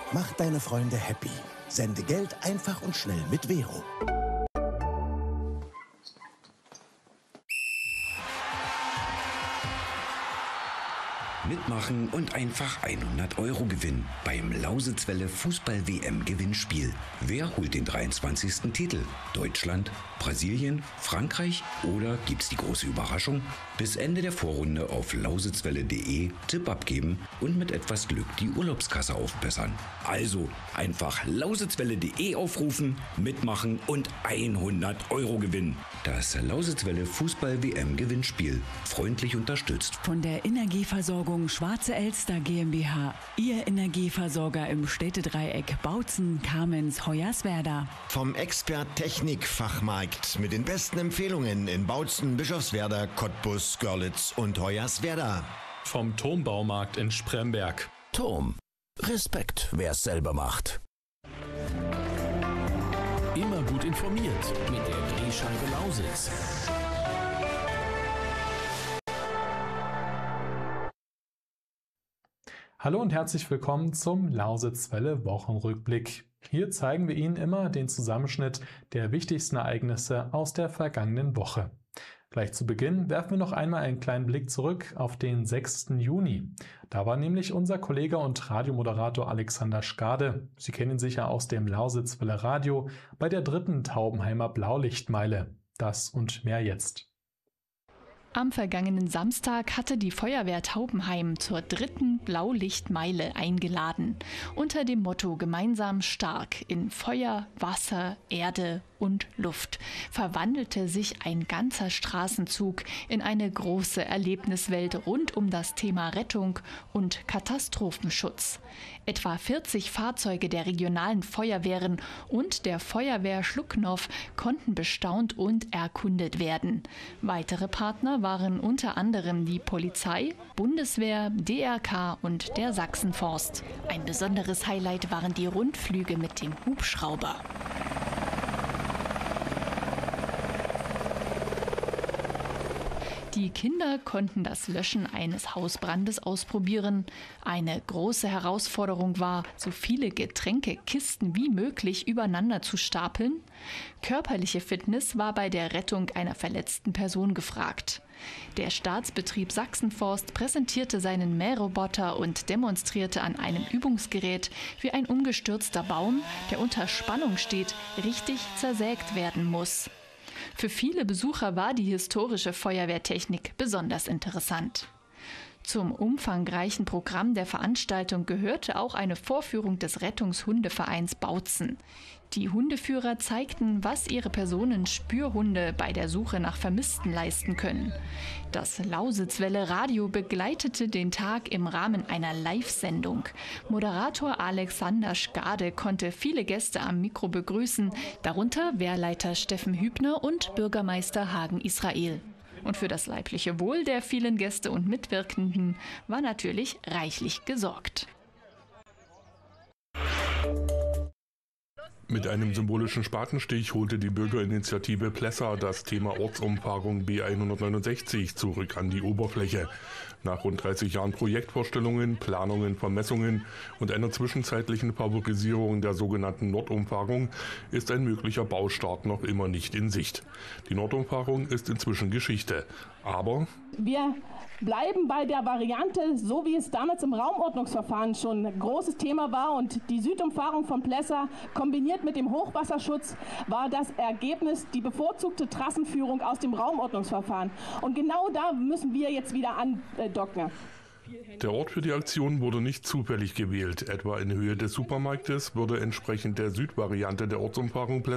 Mach deine Freunde happy. Sende Geld einfach und schnell mit Vero. Mitmachen und einfach 100 € gewinnen beim Lausitzwelle Fußball-WM-Gewinnspiel. Wer holt den 23. Titel? Deutschland, Brasilien, Frankreich oder gibt's die große Überraschung? Bis Ende der Vorrunde auf lausitzwelle.de Tipp abgeben und mit etwas Glück die Urlaubskasse aufbessern. Also einfach lausitzwelle.de aufrufen, mitmachen und 100 € gewinnen. Das Lausitzwelle Fußball-WM-Gewinnspiel. Freundlich unterstützt von der Energieversorgung Schwarze Elster GmbH. Ihr Energieversorger im Städtedreieck Bautzen, Kamenz, Hoyerswerda. Vom Expert Technik Fachmarkt mit den besten Empfehlungen in Bautzen, Bischofswerda, Cottbus, Görlitz und Hoyerswerda. Vom Turmbaumarkt in Spremberg. Turm. Respekt, wer es selber macht. Immer gut informiert mit der Drehscheibe Lausitz. Hallo und herzlich willkommen zum Lausitzwelle Wochenrückblick. Hier zeigen wir Ihnen immer den Zusammenschnitt der wichtigsten Ereignisse aus der vergangenen Woche. Gleich zu Beginn werfen wir noch einmal einen kleinen Blick zurück auf den 6. Juni. Da war nämlich unser Kollege und Radiomoderator Alexander Skade, Sie kennen ihn sicher aus dem Lausitzwelle Radio, bei der 3. Taubenheimer Blaulichtmeile. Das und mehr jetzt. Am vergangenen Samstag hatte die Feuerwehr Taubenheim zur 3. Blaulichtmeile eingeladen, unter dem Motto Gemeinsam stark in Feuer, Wasser, Erde und Luft verwandelte sich ein ganzer Straßenzug in eine große Erlebniswelt rund um das Thema Rettung und Katastrophenschutz. Etwa 40 Fahrzeuge der regionalen Feuerwehren und der Feuerwehr Schlucknow konnten bestaunt und erkundet werden. Weitere Partner waren unter anderem die Polizei, Bundeswehr, DRK und der Sachsenforst. Ein besonderes Highlight waren die Rundflüge mit dem Hubschrauber. Die Kinder konnten das Löschen eines Hausbrandes ausprobieren. Eine große Herausforderung war, so viele Getränkekisten wie möglich übereinander zu stapeln. Körperliche Fitness war bei der Rettung einer verletzten Person gefragt. Der Staatsbetrieb Sachsenforst präsentierte seinen Mähroboter und demonstrierte an einem Übungsgerät, wie ein umgestürzter Baum, der unter Spannung steht, richtig zersägt werden muss. Für viele Besucher war die historische Feuerwehrtechnik besonders interessant. Zum umfangreichen Programm der Veranstaltung gehörte auch eine Vorführung des Rettungshundevereins Bautzen. Die Hundeführer zeigten, was ihre Personenspürhunde bei der Suche nach Vermissten leisten können. Das Lausitzwelle Radio begleitete den Tag im Rahmen einer Live-Sendung. Moderator Alexander Skade konnte viele Gäste am Mikro begrüßen, darunter Wehrleiter Steffen Hübner und Bürgermeister Hagen Israel. Und für das leibliche Wohl der vielen Gäste und Mitwirkenden war natürlich reichlich gesorgt. Mit einem symbolischen Spatenstich holte die Bürgerinitiative Plessa das Thema Ortsumfahrung B169 zurück an die Oberfläche. Nach rund 30 Jahren Projektvorstellungen, Planungen, Vermessungen und einer zwischenzeitlichen Favorisierung der sogenannten Nordumfahrung ist ein möglicher Baustart noch immer nicht in Sicht. Die Nordumfahrung ist inzwischen Geschichte, aber wir bleiben bei der Variante, so wie es damals im Raumordnungsverfahren schon ein großes Thema war, und die Südumfahrung von Plessa kombiniert mit dem Hochwasserschutz war das Ergebnis die bevorzugte Trassenführung aus dem Raumordnungsverfahren. Und genau da müssen wir jetzt wieder andocken. Der Ort für die Aktion wurde nicht zufällig gewählt. Etwa in Höhe des Supermarktes wurde entsprechend der Südvariante der Ortsumfahrung Plessa